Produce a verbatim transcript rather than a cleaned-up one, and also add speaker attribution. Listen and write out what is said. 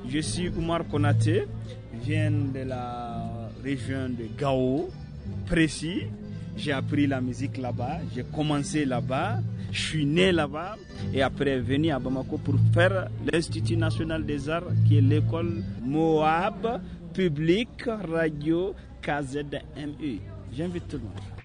Speaker 1: Je suis Oumar Konaté, je viens de la région de Gao, précis. J'ai appris la musique là-bas, j'ai commencé là-bas, je suis né là-bas et après venu à Bamako pour faire l'Institut national des arts qui est l'école Moab Public Radio K Z M U. J'invite tout le monde.